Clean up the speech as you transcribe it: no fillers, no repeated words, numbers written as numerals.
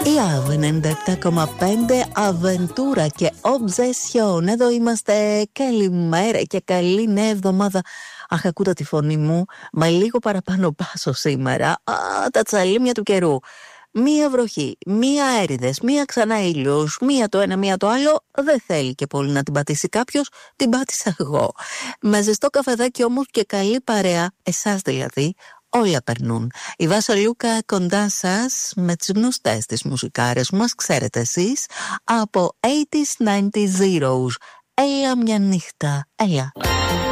Η ΑΒ 97,5 Αβεντούρα και Obsession. Εδώ είμαστε. Καλημέρα και καλή νέα εβδομάδα. Αχ, ακούτε τη φωνή μου με λίγο παραπάνω πάσο σήμερα. Τα τσαλίμια του καιρού. Μία βροχή, μία αέριδες, μία ξανά ήλιος, μία το ένα, μία το άλλο. Δεν θέλει και πολύ να την πατήσει κάποιος, την πάτησα εγώ. Με ζεστό καφεδάκι όμως και καλή παρέα, εσάς δηλαδή, όλα περνούν. Η Βάσο Λούκα κοντά σας με τις γνωστές τις μουσικάρες μας, ξέρετε εσείς, από 80s, 90s, zeros. Έλα μια νύχτα, έλα.